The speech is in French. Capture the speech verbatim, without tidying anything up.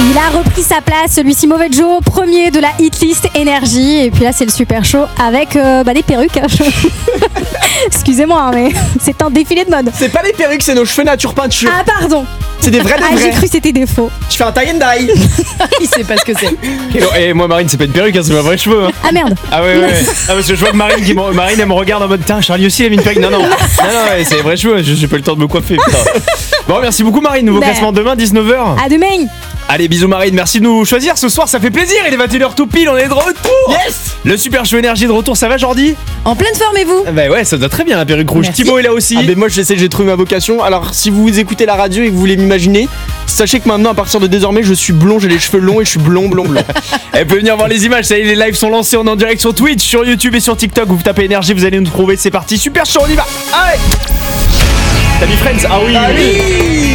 Il a repris sa place, celui-ci Mauvais Joe, premier de la hitlist Énergie. Et puis là, c'est le super show avec euh, bah, des perruques. Excusez-moi, hein, mais c'est un défilé de mode. C'est pas des perruques, c'est nos cheveux nature peinture. Ah, pardon. C'est des vrais de Ah, vrais. j'ai cru que c'était des faux. Je fais un tie and dye. Il sait pas ce que c'est. Et, et moi, Marine, c'est pas une perruque, hein, c'est mes vrais cheveux. Hein. Ah merde. Ah ouais, ouais, ouais. Ah, parce que je vois que Marine, qui me, Marine elle me regarde en mode tiens, Charlie aussi, il a mis une perruque. Non, non, non, non, ouais, c'est les vrais cheveux, j'ai pas eu le temps de me coiffer. Putain. Bon, merci beaucoup, Marine. Nouveau Ben. classement demain, dix-neuf heures. À demain. Allez, bisous, Marine. Merci de nous choisir ce soir, ça fait plaisir. Il est vingt et une heures tout pile, on est de retour. Yes. Le super show énergie de retour, ça va, Jordi? En pleine forme, et vous? Bah ouais, ça doit très bien la perruque rouge. Merci. Thibaut est là aussi. Ah, mais moi, je sais, j'ai trouvé ma vocation. Alors, si vous écoutez la radio et que vous voulez m'imaginer, sachez que maintenant, à partir de désormais, je suis blond, j'ai les cheveux longs et je suis blond, blond, blond. Elle peut venir voir les images, ça y est, les lives sont lancés, on est en direct sur Twitch, sur YouTube et sur TikTok. Vous tapez énergie, vous allez nous trouver, c'est parti. Super show, on y va. Allez. T'as mis Friends? Ah oui. Ah oui.